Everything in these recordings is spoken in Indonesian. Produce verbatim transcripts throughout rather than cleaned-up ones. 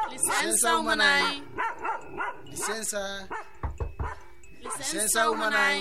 Licença umanai. Licença. Licença umanai.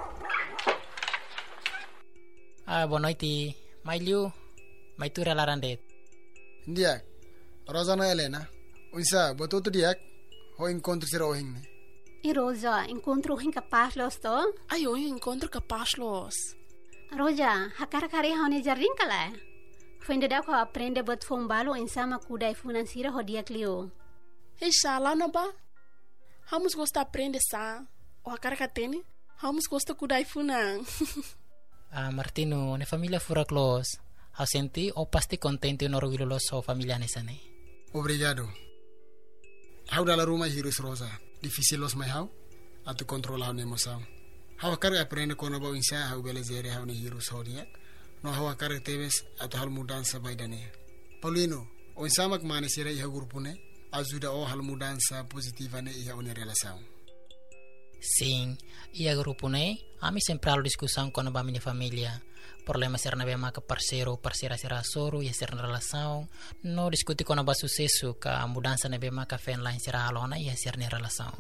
Ah, boa noite. Mai liu, mai tu relarandet. Ndiak. Rosana Helena. Unsa, botou tu diak. Ho encontro sira ohing ne. E Rosa, encontro o incapaz los to? Ai, eu encontro capaz los. Rosa, hakar kare haune jarring kala. Fende da ko aprende bot fombalo insama kudai financiera ho dia clio. Ei, lá na ba. Vamos gostar aprende sa. O hakar kateni. Vamos gostar kudai funang. Ah, Martino, ne família fura close. Ha senti o pasti contente no orgulho los so família nesane. Obrigado. Hau dalla Roma hirus Rosa. Difícil los mai hau. Atu controlar ne emoção. Hau hakar aprende kono ba insa hau belezere hau ne hirus ho dia. No hau hakar teves atu hal mudança baidane. Paulino, o insamak mane sira iha grupo ne. Ajuda o hal mudança positiva ne iha une relação. Sim, e a grupo ne, ami sempre halo discussão com a minha família. Problema ser na bema que parceiro, parceira será soro e ser na relação. No discutir com a sucesso que a mudança na bema que fez lá será alona e ser na relação.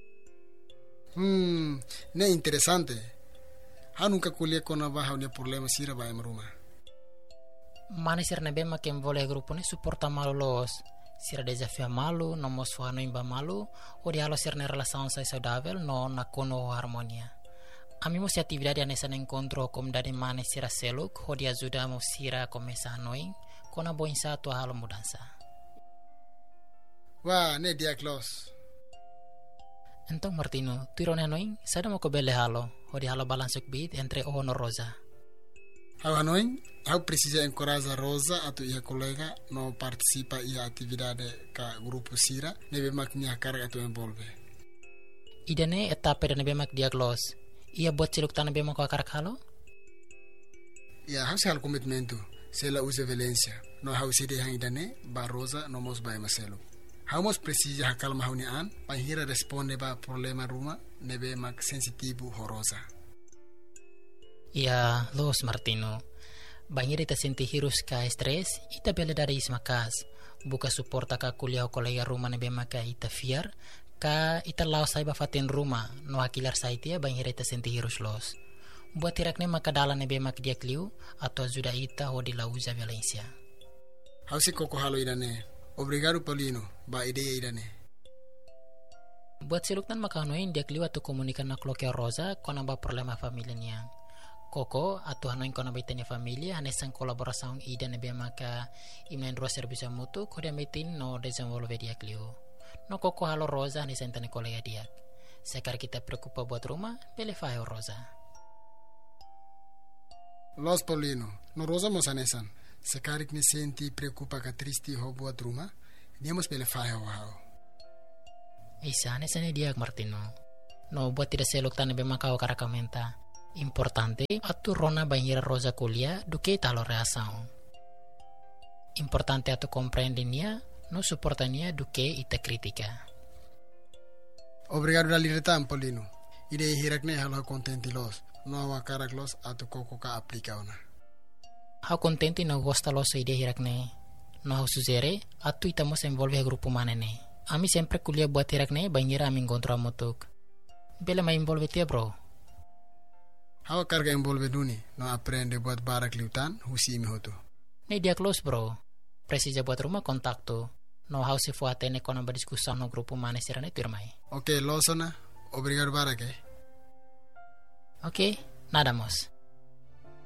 Hmm, ne interessante. Ha nunca colhe com a barra ne problema sira vai maruma. Mane ser na bema que envolve grupo ne suporta malo los. Sira desafio malu, no mosu hano imba malu, o di halo ser na relação sai saudável, no na kono harmonia. Ami mo si atividade nessa encontro como dari mane sira seluk, o di ajuda mo sira começa hanoing, kona boin sa tua halo mudança. Wah, ne dia close. Então Martino, tu irone hanoing, sada mo ko bele halo, o di halo balansuk bit entre o no Rosa. Hau hanoing, hau precisa encorajar Rosa atau ia colega no participa ia atividade ka grupo sira, nebe maknya carga atau envolve. Idane etapa dan nebe mak diaglos. Ia buat ciluk tanah bema ko akarak halo? Ya, hau sal komitmentu, sela usa violência. No hau sede hang idane, ba Rosa no mos bai maselo. Hau mos precisa hakal mahuni an, panhira responde ba problema ruma, nebe mak sensitivo ho Rosa. Ia, los Martino. Banhir ita senti hirus ka stres, ita bela dari ismakas. Buka suporta ka kuliah o kolega rumah nebe maka ita fiar, ka ita lao saiba fatin rumah, no hakilar saitia banhir ita senti hirus los. Buat tirakne maka dala nebe mak dia kliu, atau ajuda ita ho di lauza violência. Hau si koko halo idane. Obrigado Paulino, ba ideia idane. Buat siluktan maka hanoin dia kliu atau komunikan na kloke Rosa kona ba problema familia niang. Koko atau hanoin kona baitanya familia hanesan kolaboração ida nebe maka imnen dua serviço mutu kode metin no desenvolve dia kliu. No koko halo Rosa hanesan tane kolega dia. Sekarang kita preocupa buat rumah, pele faio Rosa. Los Paulino, no Rosa mos hanesan. Sekarang ni senti preocupa ka tristi ho buat rumah, dia mos pele faio hau. Isa hanesan dia Martino. No buat tidak selok tane be maka o karakamenta. Importante atu rona banhira Rosa kuliah duke talo reação. Importante atu compreendinia, no suportania duke ita kritika. Obrigado da liretan Paulino. Ide hirakne halo contenti los, no awa karak los atu koko ka aplika ona. Hau contenti no gosta los ide hirakne. No hau suzere atu ita mos envolve grupo manene. Ami sempre kuliah buat hirakne banhira ami encontro amutuk. Bela mai envolve tia bro. Hau carga envolve duni, no aprende buat barak liutan, husi imi hotu. Ne dia close bro. Precisa buat rumah kontakto. No hau se fuate ne kono berdiskussão no grupo mane sirane turmai. Ok, losona. Obrigado barak eh. Ok, nada mos.